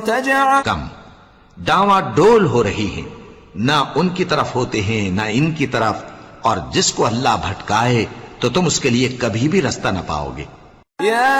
कम डावा डोल हो रही हैं, ना उनकी तरफ होते हैं ना इनकी तरफ, और जिसको अल्लाह भटकाए तो तुम उसके लिए कभी भी रास्ता न पाओगे।